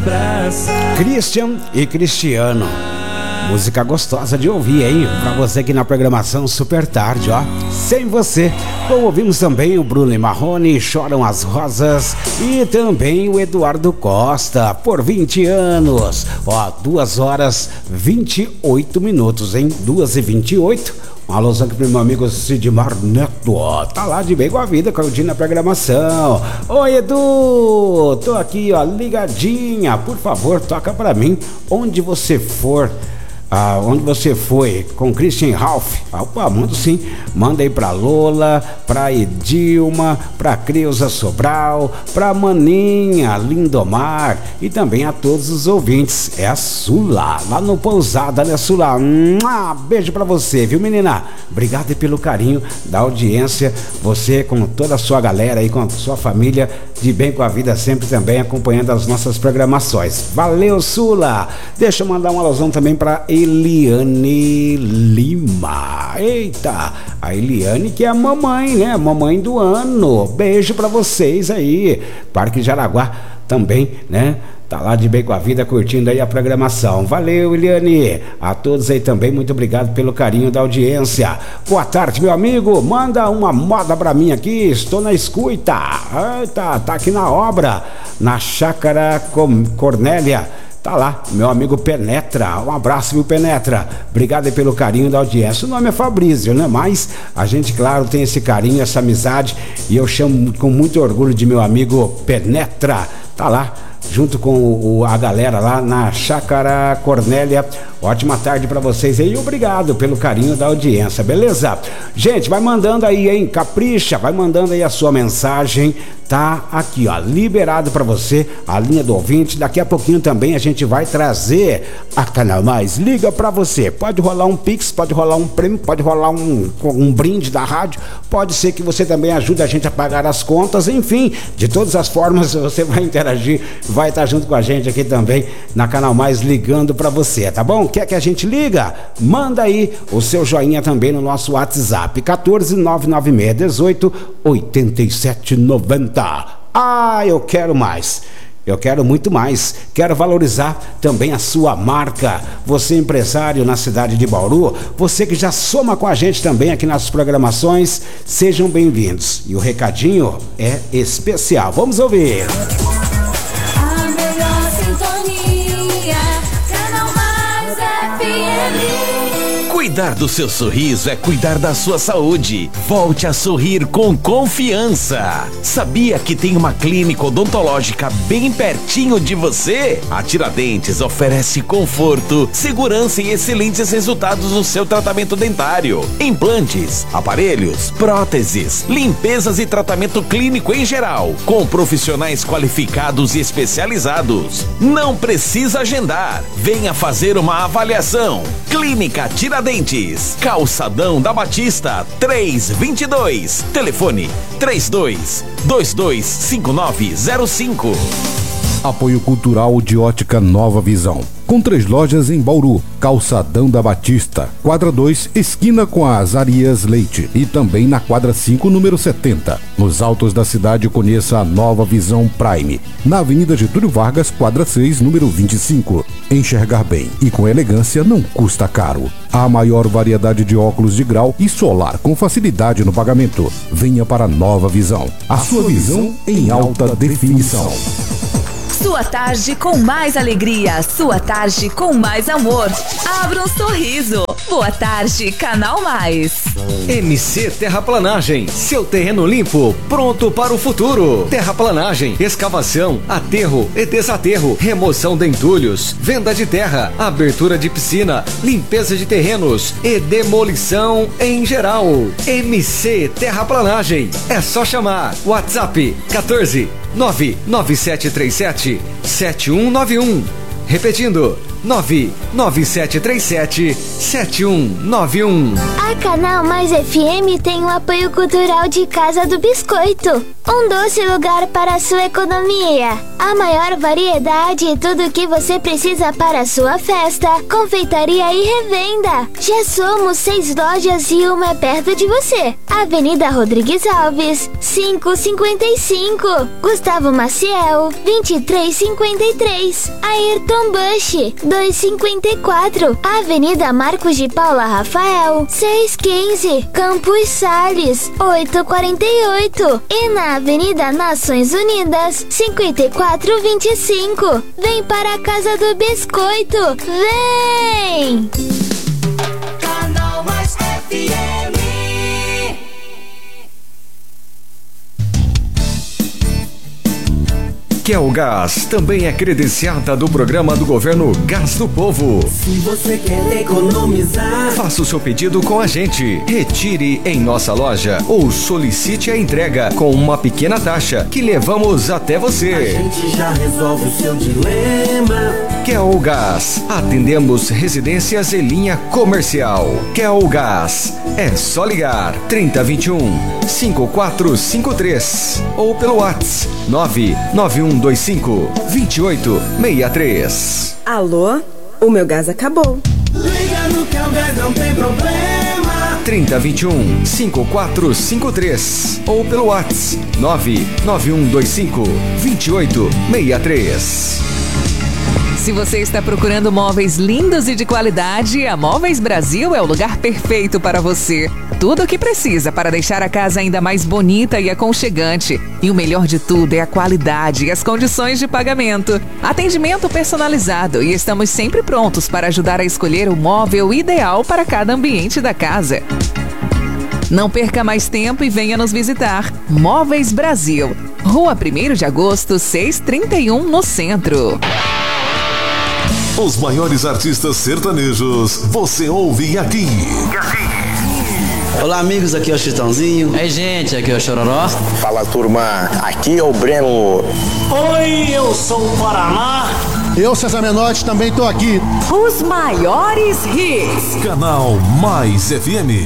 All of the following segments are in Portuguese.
Christian e Cristiano, música gostosa de ouvir, hein? Pra você aqui na programação Super Tarde, ó. Sem você. Bom, ouvimos também o Bruno e Marrone, Choram as Rosas, e também o Eduardo Costa, por 20 anos. Ó, 2 horas 28 minutos, hein? 2h28. Um alusão aqui pro meu amigo Sidmar Neto, ó, tá lá de bem com a vida, curtindo a programação. Oi, Edu, tô aqui, ó, ligadinha, por favor, toca pra mim Onde Você For. Onde Você Foi, com Christian Ralph. Opa, manda sim, manda aí pra Lola, pra Edilma, pra Creuza Sobral, pra Maninha, Lindomar e também a todos os ouvintes. É a Sula, lá no Pousada, né, Sula? Beijo pra você, viu, menina? Obrigado pelo carinho da audiência, você com toda a sua galera aí, com a sua família, de bem com a vida sempre também, acompanhando as nossas programações. Valeu, Sula! Deixa eu mandar um alusão também pra Eliane Lima. Eita, a Eliane que é a mamãe, né? Mamãe do ano. Beijo pra vocês aí. Parque Jaraguá também, né? Tá lá de bem com a vida, curtindo aí a programação. Valeu, Eliane. A todos aí também, muito obrigado pelo carinho da audiência. Boa tarde, meu amigo. Manda uma moda pra mim aqui, estou na escuta. Tá aqui na obra, na Chácara Cornélia. Tá lá, meu amigo Penetra. Um abraço, viu, Penetra? Obrigado aí pelo carinho da audiência. O nome é Fabrício, né? Mas a gente, claro, tem esse carinho, essa amizade, e eu chamo com muito orgulho de meu amigo Penetra. Tá lá, junto com a galera lá na Chácara Cornélia. Ótima tarde pra vocês aí, obrigado pelo carinho da audiência, beleza? Gente, vai mandando aí, hein? Capricha, vai mandando aí a sua mensagem. Tá aqui, ó, liberado pra você a linha do ouvinte. Daqui a pouquinho também a gente vai trazer a Canal Mais Liga pra você. Pode rolar um Pix, pode rolar um prêmio, pode rolar um brinde da rádio. Pode ser que você também ajude a gente a pagar as contas. Enfim, de todas as formas você vai interagir, vai estar junto com a gente aqui também na Canal Mais, ligando pra você, tá bom? Quer que a gente liga? Manda aí o seu joinha também no nosso WhatsApp, 14996188790. Eu quero mais. Eu quero muito mais. Quero valorizar também a sua marca. Você, empresário na cidade de Bauru, você que já soma com a gente também aqui nas programações, sejam bem-vindos. E o recadinho é especial. Vamos ouvir. A melhor sintonia, Canal Mais FM. Cuidar do seu sorriso é cuidar da sua saúde. Volte a sorrir com confiança. Sabia que tem uma clínica odontológica bem pertinho de você? A Tiradentes oferece conforto, segurança e excelentes resultados no seu tratamento dentário. Implantes, aparelhos, próteses, limpezas e tratamento clínico em geral, com profissionais qualificados e especializados. Não precisa agendar. Venha fazer uma avaliação. Clínica Tiradentes, Calçadão da Batista, 322. Telefone 32225905. Apoio Cultural de Ótica Nova Visão. Com 3 lojas em Bauru, Calçadão da Batista, quadra 2, esquina com a Azarias Leite, e também na quadra 5, número 70. Nos altos da cidade, conheça a Nova Visão Prime, na Avenida Getúlio Vargas, quadra 6, número 25. Enxergar bem e com elegância não custa caro. A maior variedade de óculos de grau e solar com facilidade no pagamento. Venha para a Nova Visão. A sua visão em alta definição. Sua tarde com mais alegria, sua tarde com mais amor. Abra um sorriso. Boa tarde, Canal Mais. MC Terraplanagem, seu terreno limpo, pronto para o futuro. Terraplanagem, escavação, aterro e desaterro, remoção de entulhos, venda de terra, abertura de piscina, limpeza de terrenos e demolição em geral. MC Terraplanagem, é só chamar. WhatsApp 14 99737 7191. Repetindo, 99737-7191. A Canal Mais FM tem o apoio cultural de Casa do Biscoito, um doce lugar para a sua economia. A maior variedade e tudo o que você precisa para a sua festa, confeitaria e revenda. Já somos 6 lojas e uma é perto de você. Avenida Rodrigues Alves, 555. Gustavo Maciel, 2353. Ayrton Bush, 254. Avenida Marcos de Paula Rafael, 615. Campos Sales, 848. E na Avenida Nações Unidas, 5425. Vem para a Casa do Biscoito. Vem! Canal Mais FM. Kelgás também é credenciada do programa do governo Gás do Povo. Se você quer economizar, Faça o seu pedido com a gente. Retire em nossa loja ou solicite a entrega com uma pequena taxa que levamos até a você. gente já resolve o seu dilema. Kelgás, atendemos residências e linha comercial. Kelgás, é só ligar 3021-5453 ou pelo WhatsApp 99125-2863. Alô? O meu gás acabou. Liga no Kelgás, não tem problema. 3021-5453 ou pelo WhatsApp 99125-2863. Se você está procurando móveis lindos e de qualidade, a Móveis Brasil é o lugar perfeito para você. Tudo o que precisa para deixar a casa ainda mais bonita e aconchegante. E o melhor de tudo é a qualidade e as condições de pagamento. Atendimento personalizado e estamos sempre prontos para ajudar a escolher o móvel ideal para cada ambiente da casa. Não perca mais tempo e venha nos visitar. Móveis Brasil, Rua 1º de Agosto, 631, no centro. Os maiores artistas sertanejos você ouve aqui. Olá, amigos, aqui é o Chitãozinho. Ei, gente, aqui é o Chororó. Fala, turma, aqui é o Breno. Oi, eu sou o Paraná. Eu, César Menotti, também tô aqui. Os maiores hits. Canal Mais FM.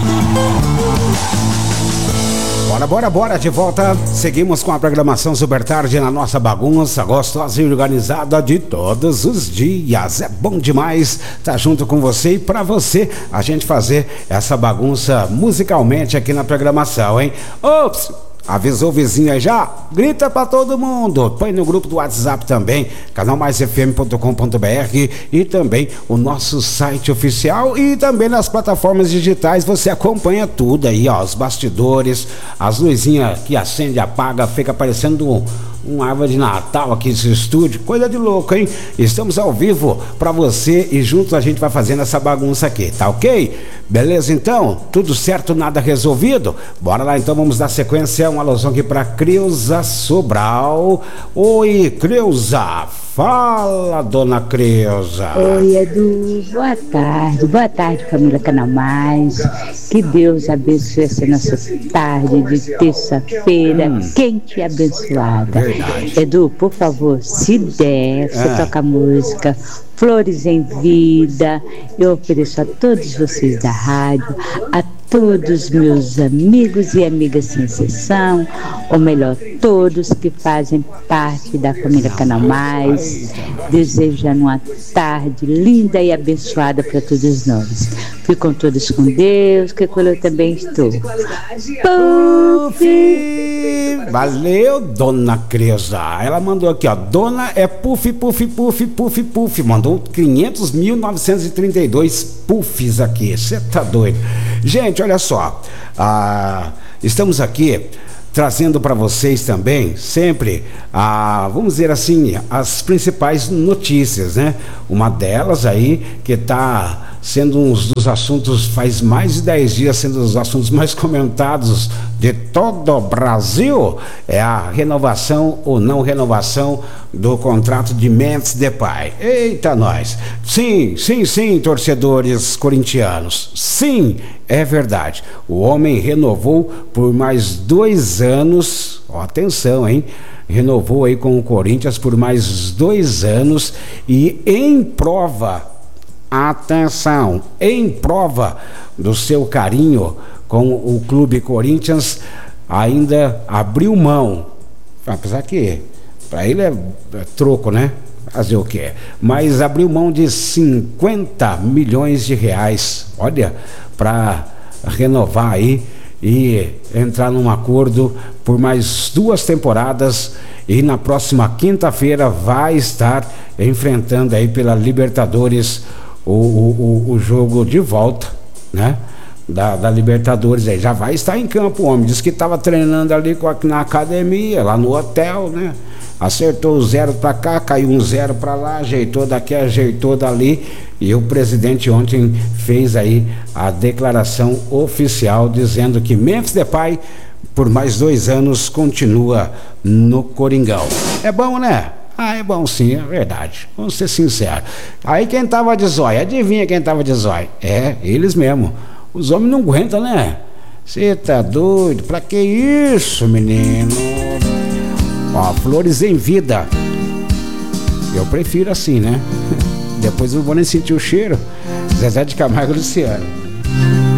Bora, de volta. Seguimos com a programação Super Tarde na nossa bagunça gostosa e organizada de todos os dias. É bom demais estar junto com você e pra você a gente fazer essa bagunça musicalmente aqui na programação, hein? Ops! Avisou o vizinho aí já? Grita pra todo mundo. Põe no grupo do WhatsApp também, canalmaisfm.com.br e também o nosso site oficial e também nas plataformas digitais você acompanha tudo aí, ó, os bastidores, as luzinhas que acende e apaga, fica parecendo uma árvore de Natal aqui nesse estúdio, coisa de louco, hein? Estamos ao vivo pra você e juntos a gente vai fazendo essa bagunça aqui, tá ok? Beleza então? Tudo certo, nada resolvido? Bora lá então, vamos dar sequência, uma alusão aqui pra Creuza Sobral. Oi, Creuza! Fala, dona Creuza! Oi, Edu, boa tarde, família Canal Mais. Que Deus abençoe essa nossa tarde de terça-feira, quente e abençoada. Verdade. Edu, por favor, se der, você toca música Flores em Vida. Eu ofereço a todos vocês da rádio, a todos meus amigos e amigas sem exceção, ou melhor, todos que fazem parte da família Canal Mais, desejando uma tarde linda e abençoada para todos nós. Ficam todos com Deus, que eu também estou. Puff! Valeu, dona Creuza. Ela mandou aqui, ó, dona é puff, puff, puff, puff, puff. Mandou 500.932 puffs aqui. Você tá doido? Gente, olha só, estamos aqui trazendo para vocês também sempre, vamos dizer assim, as principais notícias, né? Uma delas aí que está sendo um dos assuntos, faz mais de 10 dias sendo um dos assuntos mais comentados de todo o Brasil, é a renovação ou não renovação do contrato de Memphis Depay. Eita nós! Sim, torcedores corintianos, sim, é verdade, o homem renovou por mais 2 anos, ó, atenção, hein? renovou aí com o Corinthians por mais 2 anos e em prova, atenção, em prova do seu carinho com o Clube Corinthians, ainda abriu mão, apesar que para ele é troco, né? Fazer o quê? Mas abriu mão de 50 milhões de reais, olha, para renovar aí e entrar num acordo por mais 2 temporadas, e na próxima quinta-feira vai estar enfrentando aí pela Libertadores o jogo de volta, né? Da Libertadores aí, já vai estar em campo o homem, disse que estava treinando ali na academia, lá no hotel, né? Acertou o 0 para cá, caiu um 0 para lá, ajeitou daqui, ajeitou dali, e o presidente ontem fez aí a declaração oficial dizendo que Memphis Depay por mais 2 anos continua no Coringão. É bom, né? Ah, é bom sim, é verdade, vamos ser sinceros. Aí quem tava de zóia, adivinha quem tava de zóia? É, eles mesmo. Os homens não aguentam, né? Você tá doido? Pra que isso, menino? Ó, Flores em Vida. Eu prefiro assim, né? Depois eu vou nem sentir o cheiro. Zezé de Camargo e Luciano.